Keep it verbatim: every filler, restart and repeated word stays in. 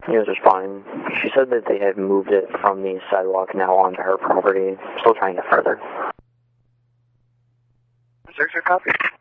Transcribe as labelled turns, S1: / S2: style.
S1: He was just fine. She said that they had moved it from the sidewalk now onto her property. Still trying to get further.
S2: Search your copy.